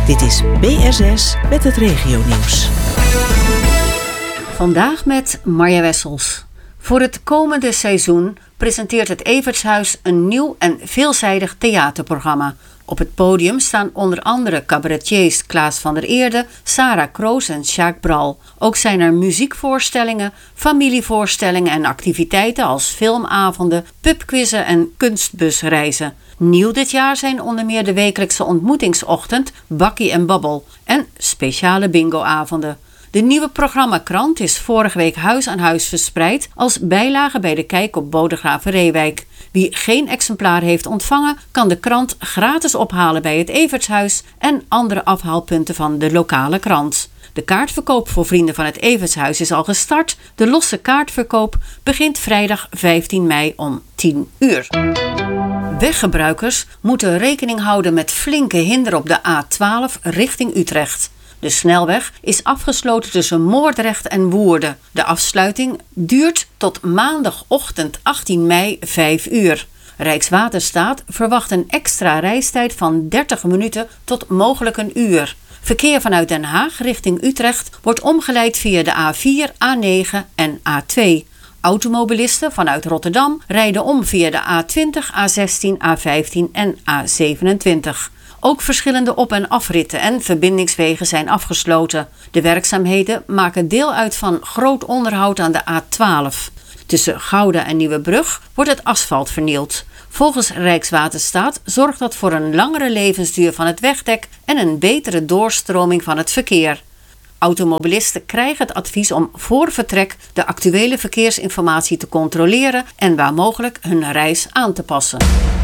Dit is BRS met het regionieuws. Vandaag met Marja Wessels. Voor het komende seizoen presenteert het Evertshuis een nieuw en veelzijdig theaterprogramma. Op het podium staan onder andere cabaretiers Klaas van der Eerde, Sarah Kroos en Sjaak Bral. Ook zijn er muziekvoorstellingen, familievoorstellingen en activiteiten als filmavonden, pubquizzen en kunstbusreizen. Nieuw dit jaar zijn onder meer de wekelijkse ontmoetingsochtend Bakkie en Babbel en speciale bingoavonden. De nieuwe programmakrant is vorige week huis aan huis verspreid als bijlage bij de Kijk op Bodegraven-Reewijk. Wie geen exemplaar heeft ontvangen, kan de krant gratis ophalen bij het Evertshuis en andere afhaalpunten van de lokale krant. De kaartverkoop voor vrienden van het Evertshuis is al gestart. De losse kaartverkoop begint vrijdag 15 mei om 10 uur. Weggebruikers moeten rekening houden met flinke hinder op de A12 richting Utrecht. De snelweg is afgesloten tussen Moordrecht en Woerden. De afsluiting duurt tot maandagochtend 18 mei 5 uur. Rijkswaterstaat verwacht een extra reistijd van 30 minuten tot mogelijk een uur. Verkeer vanuit Den Haag richting Utrecht wordt omgeleid via de A4, A9 en A2. Automobilisten vanuit Rotterdam rijden om via de A20, A16, A15 en A27. Ook verschillende op- en afritten en verbindingswegen zijn afgesloten. De werkzaamheden maken deel uit van groot onderhoud aan de A12. Tussen Gouda en Nieuwebrug wordt het asfalt vernield. Volgens Rijkswaterstaat zorgt dat voor een langere levensduur van het wegdek en een betere doorstroming van het verkeer. Automobilisten krijgen het advies om voor vertrek de actuele verkeersinformatie te controleren en waar mogelijk hun reis aan te passen.